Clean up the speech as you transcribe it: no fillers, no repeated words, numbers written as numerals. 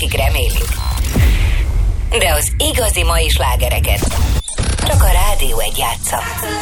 akik remélik. De az igazi mai slágereket csak a Rádió 1 játsza.